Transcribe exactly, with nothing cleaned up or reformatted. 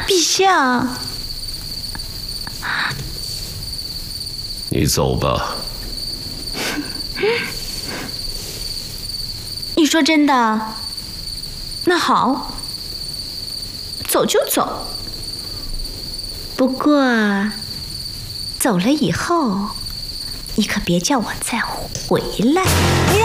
陛下， 你走吧。 你说真的？那好，走就走。不过，走了以后，你可别叫我再回来。